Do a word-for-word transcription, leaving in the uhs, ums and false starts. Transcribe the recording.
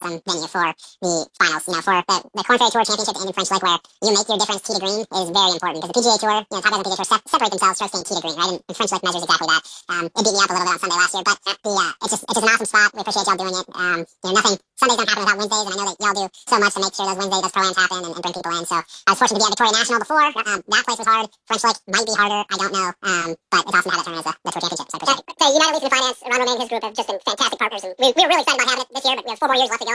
awesome venue for the finals. You know, for the, the Corn Ferry Tour Championship and the French Lick, where you make your difference tee to green, is very important because the P G A Tour, you know, top guys on the P G A Tour se- separate themselves strokes gained tee to green, right? And, and French Lick measures exactly that. Um, it beat me up a little bit on Sunday last year, but the uh, it's just it's just an awesome spot. We appreciate y'all doing it. Um, you know, nothing Sundays don't happen without Wednesdays, and I know that y'all do so much to make sure those Wednesdays, those pro-ams happen and, and bring people in. So I was fortunate to be at Victoria National before. Um, that place was hard. French Lick might be harder. I don't know. Um, but it's awesome to have that tournament as the, the Tour Championship. So I appreciate it. So United Leafs and Finance, Ron Romain and his group have just been fantastic partners, and we, we were really excited about having it this year, but we have four more years left to go.